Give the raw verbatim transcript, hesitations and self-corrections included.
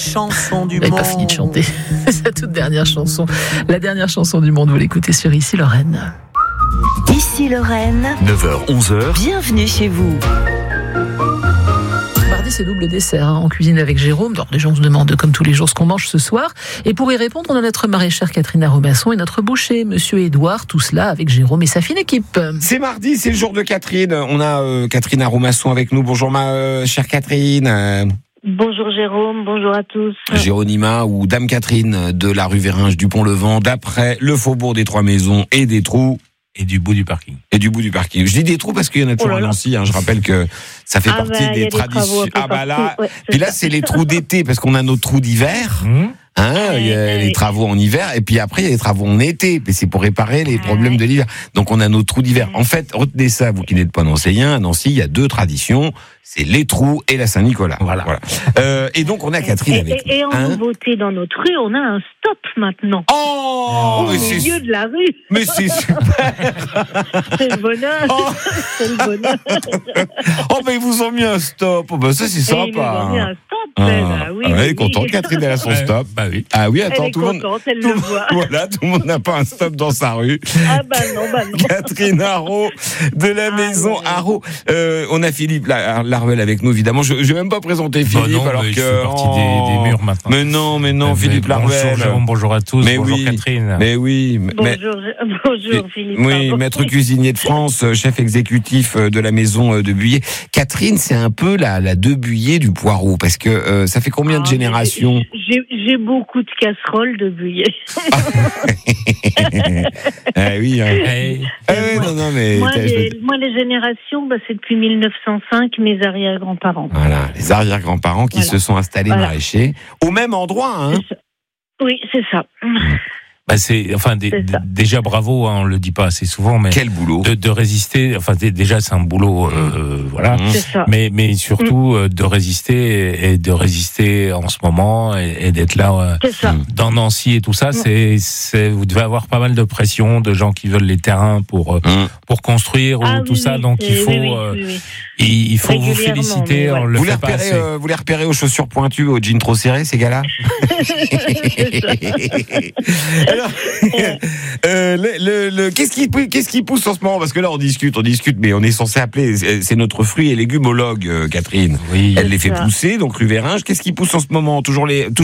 Chanson du Elle monde. n'a pas fini de chanter. C'est sa toute dernière chanson. La dernière chanson du monde, vous l'écoutez sur Ici Lorraine. Ici Lorraine, neuf heures onze heures. bienvenue chez vous. Mardi, c'est double dessert hein, en cuisine avec Jérôme. Donc, les gens se demandent comme tous les jours ce qu'on mange ce soir. Et pour y répondre, on a notre maraîchère Catherine Aromasson et notre boucher, Monsieur Édouard. Tout cela avec Jérôme et sa fine équipe. C'est mardi, c'est le jour de Catherine. On a euh, Catherine Aromasson avec nous. Bonjour ma euh, chère Catherine. Euh, Bonjour Jérôme, bonjour à tous. Géronima ou Dame Catherine de la rue Véringe du Pont-Levent, d'après le faubourg des Trois Maisons et des Trous. Et du bout du parking. Et du bout du parking. Je dis des trous parce qu'il y en a toujours Oh là à là. Nancy. Hein. Je rappelle que ça fait Ah partie bah, y des a des traditions. travaux un peu Ah bah là. partout. Ouais, c'est Puis là, ça. c'est les trous d'été parce qu'on a nos trous d'hiver. Mmh. Hein, il y a Ouais, les ouais. travaux en hiver et puis après il y a les travaux en été. Mais c'est pour réparer les problèmes Ouais. de l'hiver. Donc on a nos trous d'hiver. Ouais. En fait, retenez ça, vous qui n'êtes pas nancéien. À Nancy, il y a deux traditions. C'est les trous et la Saint-Nicolas. Voilà. Euh, et donc on a Catherine Et, avec et, et en nous. Hein nouveauté dans notre rue, on a un stop maintenant. Oh, Au mais c'est, milieu de la rue. mais c'est super. C'est le bonheur. Oh. C'est le bonheur. Oh, mais ils vous ont mis un stop. Oh, bah ça c'est Et ils nous sympa. ont mis hein. un stop. Ah, ben, bah oui, ah ouais, oui, elle est oui. contente, Catherine, elle a son Ouais, stop. Bah oui. Ah oui, Elle attends, est tout le monde. contente, elle tout le le- voit. Voilà, tout le monde n'a pas un stop dans sa rue. Ah bah non, bah non. Catherine Haro de la Ah, maison ouais. Haro. Euh, on a Philippe La- Laruelle avec nous, évidemment. Je ne vais même pas présenter Bah Philippe non, alors mais il que. fait partie des, des murs maintenant. Mais non, mais non, Mais Philippe bonjour Laruelle. Jérôme, bonjour à tous, Mais bonjour oui. Catherine. Mais oui, mais- Bonjour, bonjour Philippe. oui, pardon. maître cuisinier de France, euh, chef exécutif euh, de la maison euh, de Buyer. Catherine, c'est un peu la, la de Buyer du poireau, parce que euh, ça fait combien de Ah, générations? J'ai j'ai beaucoup de casseroles de buyer. Ah oui, hein. Hey. Ah oui, non, non, mais Moi t'as- je les, me- moi, les générations, bah, c'est depuis mille neuf cent cinq, mes arrière-grands-parents. Voilà, les arrière-grands-parents qui Voilà. se sont installés Voilà. maraîchers au même endroit, hein. C'est ça. Oui, c'est ça. Bah c'est, enfin, dé- C'est ça. dé- déjà bravo, hein, on le dit pas assez souvent, mais Quel boulot. de, de résister. Enfin, dé- déjà c'est un boulot, euh, voilà. Mmh. C'est ça. Mais, mais surtout euh, de résister et de résister en ce moment et, et d'être là euh, C'est ça. dans Nancy et tout ça. C'est, c'est, vous devez avoir pas mal de pression de gens qui veulent les terrains pour euh, Mmh. pour construire ou Ah, tout oui, ça. oui, Donc c'est- il faut oui, oui, euh, oui, oui. il, il faut vous Régulièrement, féliciter. mais ouais. On le Vous les, fait pas repérez, assez. euh, vous les repérez aux chaussures pointues, aux jeans trop serrés, ces gars-là? Alors, euh, le, le, le- qu'est-ce qui, qu'est-ce qui pousse en ce moment? Parce que là, on discute, on discute, mais on est censé appeler, c'est c'est notre fruit et légumologue, euh, Catherine. Oui. Elle les fait ça. pousser, donc rue Véringe. Qu'est-ce qui pousse en ce moment? Toujours les,